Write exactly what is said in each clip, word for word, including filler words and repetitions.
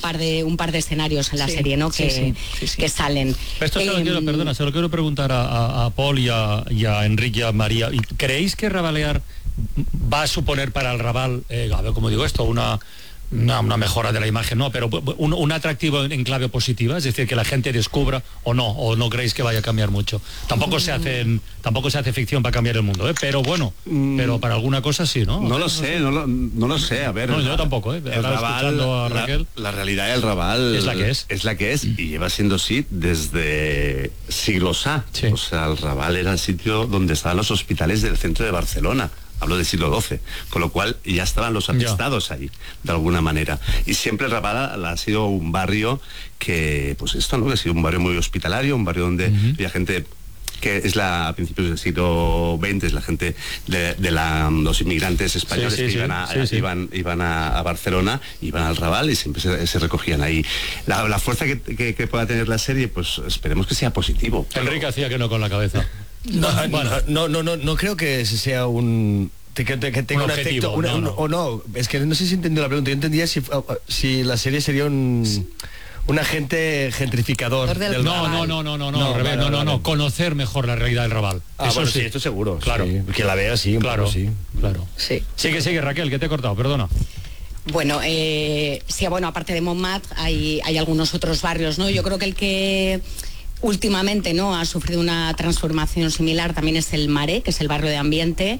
par de un par de escenarios en la sí, serie, ¿no? Que, sí, sí, sí, sí. que salen. Esto se lo Eh, quiero, perdona, se lo quiero preguntar a, a, a Paul y a, y a Enrique y a María. ¿Y ¿Creéis que Rabalear va a suponer para el Raval, eh, a ver cómo digo esto, una... Una, una mejora de la imagen, no, pero un, un atractivo en, en clave positiva, es decir, que la gente descubra o no, o no creéis que vaya a cambiar mucho? Tampoco se hace, tampoco se hace ficción para cambiar el mundo, ¿eh? Pero bueno, mm, pero para alguna cosa sí, ¿no? No lo sé, no lo, no lo sé, a ver. No, yo tampoco, ¿eh? El Raval, a Raquel, la, la realidad del Raval es la que es. Es la que es y lleva siendo así desde siglos A. Sí. O sea, el Raval era el sitio donde estaban los hospitales del centro de Barcelona. Hablo del siglo doce, con lo cual ya estaban los atestados ahí, de alguna manera. Y siempre Raval ha sido un barrio que, pues esto, ¿no? Que ha sido un barrio muy hospitalario, un barrio donde uh-huh. había gente que es la, a principios del siglo veinte, es la gente de, de la, los inmigrantes españoles sí, sí, que iban, a, sí, sí. iban, iban a, a Barcelona, iban al Raval y siempre se, se recogían ahí. La, la fuerza que, que, que pueda tener la serie, pues esperemos que sea positivo. Enrique hacía que no con la cabeza. No, bueno. no, no, no, no creo que sea un... Que, que tenga un, un efecto una, no, no. Un, o no, es que no sé si entendió la pregunta. Yo entendía si, si la serie sería un... Sí. un agente gentrificador del, del no, no, no, no, no, no, no, revés, no, no, no, conocer mejor la realidad del Raval. Ah, eso bueno, sí, sí, esto seguro. Claro. Sí. Que la vea, sí, claro, sí. Claro. Sí. Sigue, sigue, Raquel, que te he cortado, perdona. Bueno, eh, sí, bueno, aparte de Montmartre hay, hay algunos otros barrios, ¿no? Yo creo que el que últimamente, ¿no?, ha sufrido una transformación similar también es el Marais, que es el barrio de Ambiente,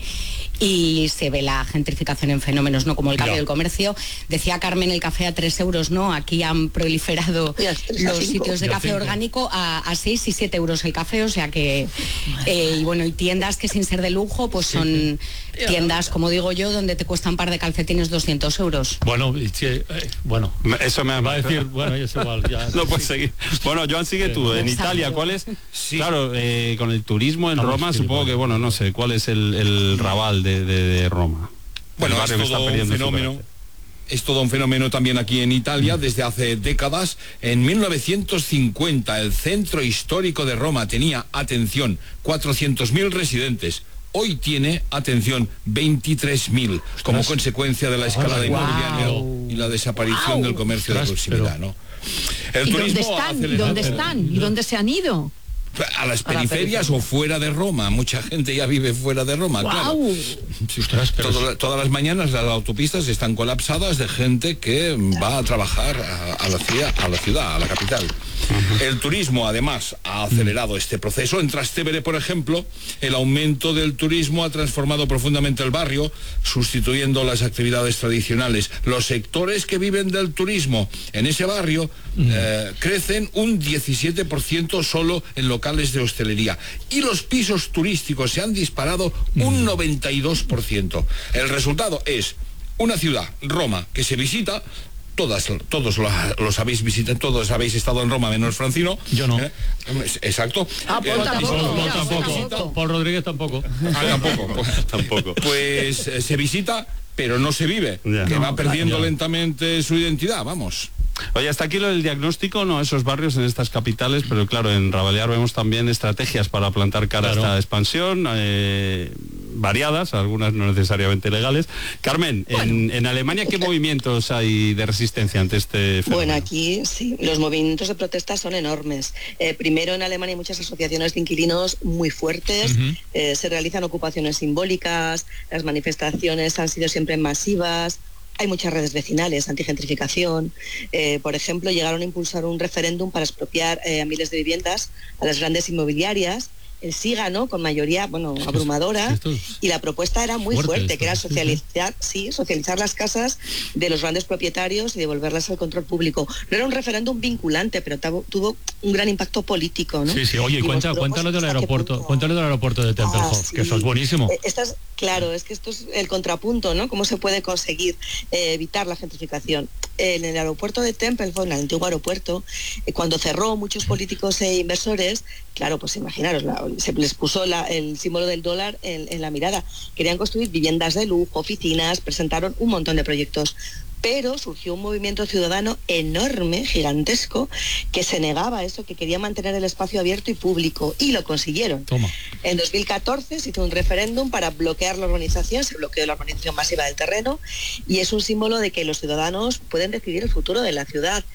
y se ve la gentrificación en fenómenos, ¿no?, como el cambio no. del comercio. Decía Carmen, el café a tres euros, ¿no? Aquí han proliferado los sitios de café orgánico a, a seis y siete euros el café, o sea que eh, y bueno, y tiendas que sin ser de lujo, pues son tiendas, como digo yo, donde te cuesta un par de calcetines doscientos euros. Bueno, eh, bueno, eso me va a decir, bueno, es igual, ya. No puedes seguir. Bueno, Joan, sigue tú, en Italia, ¿cuál es? Sí. Claro, eh, con el turismo en Roma, supongo que, bueno, no sé, ¿cuál es el, el Raval de, de, de Roma? Bueno, es todo un fenómeno. Es todo un fenómeno también aquí en Italia desde hace décadas. En mil novecientos cincuenta el centro histórico de Roma tenía, atención, cuatrocientos mil residentes. Hoy tiene, atención, veintitrés mil, como consecuencia de la escalada inmobiliaria wow. y la desaparición wow. del comercio de proximidad, ¿no? El ¿Y dónde están? ¿Y dónde están? ¿Y dónde se han ido? A las periferias o fuera de Roma. Mucha gente ya vive fuera de Roma, wow. claro. Sí, ostras, Todo, todas las mañanas las autopistas están colapsadas de gente que va a trabajar a, a, la, ciudad, a la ciudad, a la capital. Uh-huh. El turismo, además, ha acelerado este proceso. En Trastevere, por ejemplo, el aumento del turismo ha transformado profundamente el barrio, sustituyendo las actividades tradicionales. Los sectores que viven del turismo en ese barrio uh-huh. eh, crecen un diecisiete por ciento solo en locales de hostelería, y los pisos turísticos se han disparado un noventa y dos por ciento. El resultado es una ciudad, Roma, que se visita. Todas, todos los, los habéis visitado, todos habéis estado en Roma, menos Francino. Yo no. ¿Eh? Exacto. Ah, Paul, eh, tampoco. Paul, Paul, tampoco. Paul Rodríguez tampoco. Ah, tampoco. Pues, tampoco. Pues eh, se visita, pero no se vive, yeah. que va perdiendo yeah. lentamente su identidad, vamos. Oye, hasta aquí lo del diagnóstico, no, esos barrios en estas capitales, pero claro, en Rabalear vemos también estrategias para plantar cara claro. a esta expansión, eh, variadas, algunas no necesariamente legales. Carmen, bueno. en, en Alemania, ¿qué movimientos hay de resistencia ante este fenómeno? Bueno, aquí sí, los movimientos de protesta son enormes. Eh, primero, en Alemania hay muchas asociaciones de inquilinos muy fuertes, uh-huh. eh, se realizan ocupaciones simbólicas, las manifestaciones han sido siempre masivas. Hay muchas redes vecinales, antigentrificación. Eh, por ejemplo, llegaron a impulsar un referéndum para expropiar eh, a miles de viviendas a las grandes inmobiliarias. El sí ganó con mayoría, bueno, abrumadora, y la propuesta era muy fuerte, fuerte que era socializar, sí, socializar las casas de los grandes propietarios y devolverlas al control público. No era un referéndum vinculante, pero tuvo un gran impacto político, ¿no? Sí, sí. Oye, cuenta, cuéntalo del aeropuerto, cuéntalo del aeropuerto de Tempelhof, ah, sí. que eso es buenísimo. Eh, estás, claro, es que esto es el contrapunto, ¿no? Cómo se puede conseguir eh, evitar la gentrificación. En el aeropuerto de Tempelhof, en el antiguo aeropuerto, eh, cuando cerró, muchos políticos e inversores, claro, pues imaginaros, la, se les puso la, el símbolo del dólar en, en la mirada. Querían construir viviendas de lujo, oficinas, presentaron un montón de proyectos. Pero surgió un movimiento ciudadano enorme, gigantesco, que se negaba a eso, que quería mantener el espacio abierto y público, y lo consiguieron. Toma. En dos mil catorce se hizo un referéndum para bloquear la urbanización, se bloqueó la urbanización masiva del terreno, y es un símbolo de que los ciudadanos pueden decidir el futuro de la ciudad.